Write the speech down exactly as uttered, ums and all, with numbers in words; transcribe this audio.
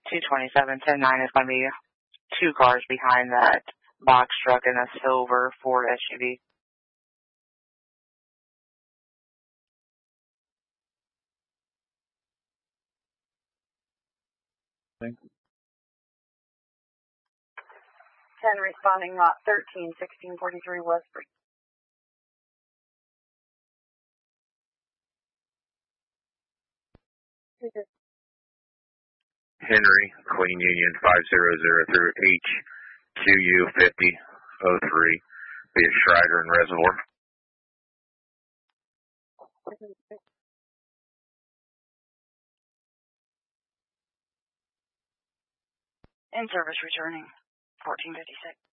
two twenty-seven ten nine is going to be two cars behind that box truck and a silver Ford S U V. Thank you. ten responding lot thirteen, sixteen forty-three Westbury. Henry, Queen Union five zero zero through H Q U fifty oh three via Schreider and Reservoir. In service returning, fourteen fifty-six.